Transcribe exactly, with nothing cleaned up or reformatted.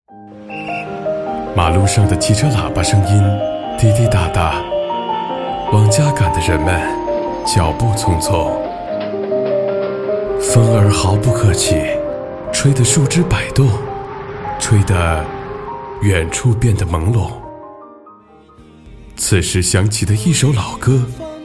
马路上的汽车喇叭声音滴滴答答，往家赶的人们脚步匆匆。风儿毫不客气，吹得树枝摆动，吹得远处变得朦胧。此时响起的一首老歌，